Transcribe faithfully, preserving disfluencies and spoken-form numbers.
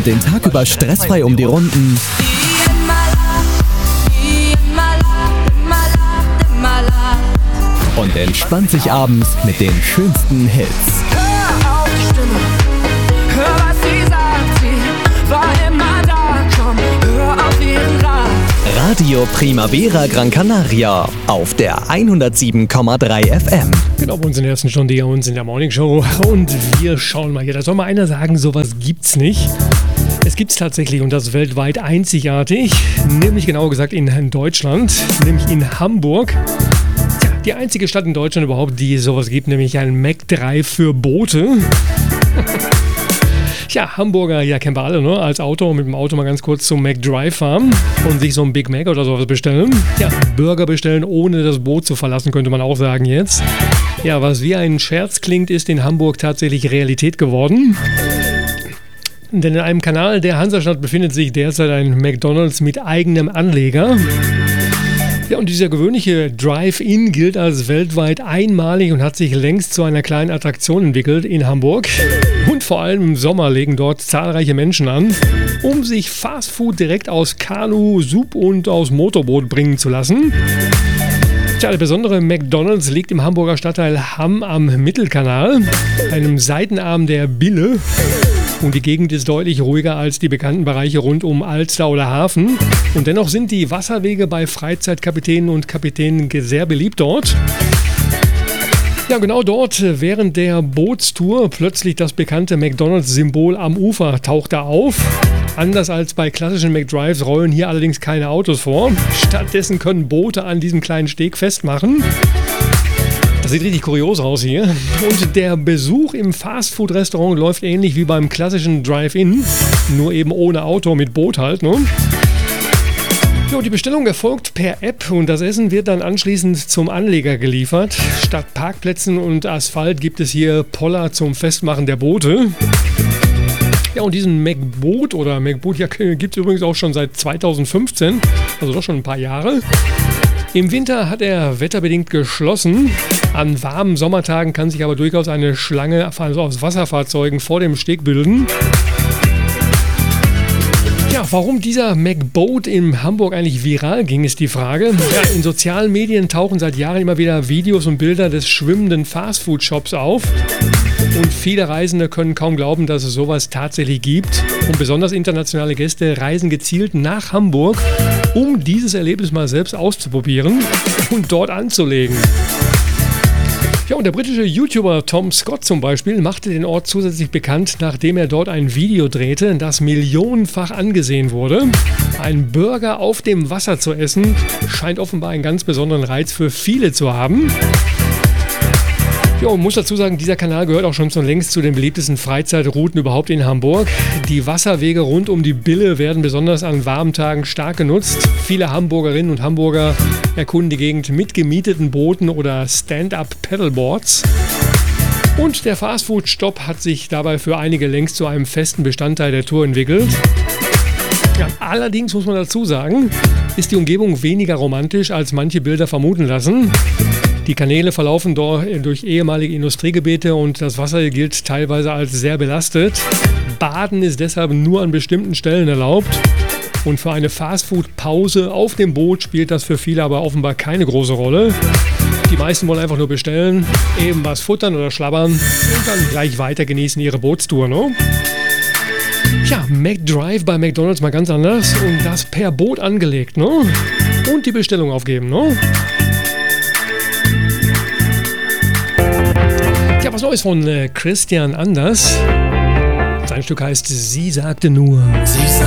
kommt den Tag über stressfrei um die Runden und entspannt sich abends mit den schönsten Hits. Hör auf die Stimme, hör was sie sagt, sie war immer da, komm, hör auf ihren Rat. Radio Primavera Gran Canaria auf der hundertsieben Komma drei F M. Genau, bei uns in der ersten Stunde hier uns in der Morning Show. Und wir schauen mal hier. Da soll mal einer sagen, sowas gibt's nicht. Es gibt's tatsächlich und das weltweit einzigartig. Nämlich genauer gesagt in Deutschland, nämlich in Hamburg. Tja, die einzige Stadt in Deutschland überhaupt, die sowas gibt, nämlich ein McDrive für Boote. Ja, Hamburger, ja, kennen wir alle, ne? Als Auto, mit dem Auto mal ganz kurz zum McDrive fahren und sich so ein Big Mac oder sowas bestellen. Ja, Burger bestellen, ohne das Boot zu verlassen, könnte man auch sagen jetzt. Ja, was wie ein Scherz klingt, ist in Hamburg tatsächlich Realität geworden. Denn in einem Kanal der Hansestadt befindet sich derzeit ein McDonald's mit eigenem Anleger. Ja, und dieser gewöhnliche Drive-In gilt als weltweit einmalig und hat sich längst zu einer kleinen Attraktion entwickelt in Hamburg. Und vor allem im Sommer legen dort zahlreiche Menschen an, um sich Fastfood direkt aus Kanu, Sub und aus Motorboot bringen zu lassen. Tja, der besondere McDonald's liegt im Hamburger Stadtteil Hamm am Mittelkanal, einem Seitenarm der Bille. Und die Gegend ist deutlich ruhiger als die bekannten Bereiche rund um Alster oder Hafen. Und dennoch sind die Wasserwege bei Freizeitkapitänen und Kapitänen sehr beliebt dort. Ja, genau dort, während der Bootstour, plötzlich das bekannte McDonald's-Symbol am Ufer tauchte auf. Anders als bei klassischen McDrives rollen hier allerdings keine Autos vor. Stattdessen können Boote an diesem kleinen Steg festmachen. Das sieht richtig kurios aus hier. Und der Besuch im Fastfood-Restaurant läuft ähnlich wie beim klassischen Drive-In, nur eben ohne Auto, mit Boot halt, ne? Ja, die Bestellung erfolgt per App und das Essen wird dann anschließend zum Anleger geliefert. Statt Parkplätzen und Asphalt gibt es hier Poller zum Festmachen der Boote. Ja, und diesen McBoot oder McBoot ja, gibt es übrigens auch schon seit zweitausendfünfzehn, also doch schon ein paar Jahre. Im Winter hat er wetterbedingt geschlossen. An warmen Sommertagen kann sich aber durchaus eine Schlange also aus Wasserfahrzeugen vor dem Steg bilden. Ja, warum dieser McBoat in Hamburg eigentlich viral ging, ist die Frage. Ja, in sozialen Medien tauchen seit Jahren immer wieder Videos und Bilder des schwimmenden Fastfood-Shops auf. Und viele Reisende können kaum glauben, dass es sowas tatsächlich gibt. Und besonders internationale Gäste reisen gezielt nach Hamburg, um dieses Erlebnis mal selbst auszuprobieren und dort anzulegen. Ja, und der britische YouTuber Tom Scott zum Beispiel machte den Ort zusätzlich bekannt, nachdem er dort ein Video drehte, das millionenfach angesehen wurde. Ein Burger auf dem Wasser zu essen, scheint offenbar einen ganz besonderen Reiz für viele zu haben. Ja, und muss dazu sagen, dieser Kanal gehört auch schon schon längst zu den beliebtesten Freizeitrouten überhaupt in Hamburg. Die Wasserwege rund um die Bille werden besonders an warmen Tagen stark genutzt. Viele Hamburgerinnen und Hamburger erkunden die Gegend mit gemieteten Booten oder Stand-up-Paddleboards. Und der Fastfood-Stopp hat sich dabei für einige längst zu einem festen Bestandteil der Tour entwickelt. Ja, allerdings muss man dazu sagen, ist die Umgebung weniger romantisch, als manche Bilder vermuten lassen. Die Kanäle verlaufen dort durch ehemalige Industriegebiete und das Wasser gilt teilweise als sehr belastet. Baden ist deshalb nur an bestimmten Stellen erlaubt. Und für eine Fastfood-Pause auf dem Boot spielt das für viele aber offenbar keine große Rolle. Die meisten wollen einfach nur bestellen, eben was futtern oder schlabbern und dann gleich weiter genießen ihre Bootstour, ne? Ja, McDrive bei McDonald's mal ganz anders und das per Boot angelegt, ne? Und die Bestellung aufgeben, ne? Ja, was Neues von äh, Christian Anders. Sein Stück heißt Sie sagte nur. Sie